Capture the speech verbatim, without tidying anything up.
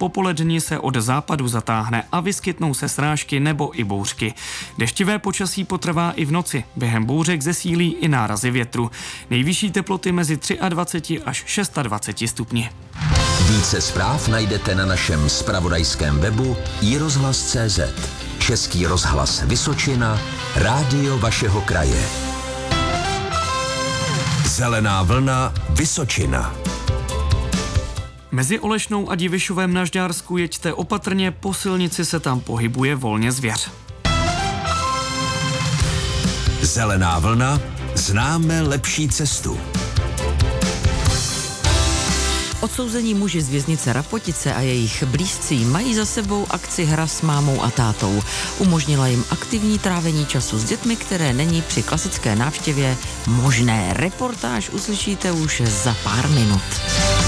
popolední se od západu zatáhne a vyskytnou se srážky nebo i bouřky. Deštivé počasí potrvá i v noci. Během bouřek zesílí i nárazy větru. Nejvyšší teploty mezi dvacet tři až dvacet šest stupni. Více zpráv najdete na našem zpravodajském webu i rozhlas tečka cé zet. Český rozhlas Vysočina, rádio vašeho kraje. Zelená vlna Vysočina. Mezi Olešnou a Divišovem na Žďársku jeďte opatrně, po silnici se tam pohybuje volně zvěř. Zelená vlna, známe lepší cestu. Odsouzení muži z věznice Rapotice a jejich blízcí mají za sebou akci Hra s mámou a tátou. Umožnila jim aktivní trávení času s dětmi, které není při klasické návštěvě možné. Reportáž uslyšíte už za pár minut.